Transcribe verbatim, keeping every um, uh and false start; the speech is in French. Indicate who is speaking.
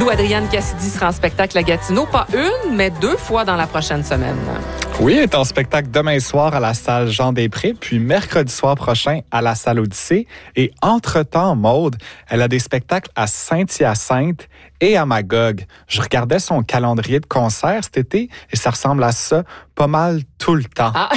Speaker 1: Lou Adrienne Cassidy sera en spectacle à Gatineau, pas une, mais deux fois dans la prochaine semaine.
Speaker 2: Oui, elle est en spectacle demain soir à la salle Jean-Després, puis mercredi soir prochain à la salle Odyssée. Et entre-temps, Maude, elle a des spectacles à Saint-Hyacinthe et à Magog. Je regardais son calendrier de concerts cet été et ça ressemble à ça pas mal tout le temps.
Speaker 1: Ah.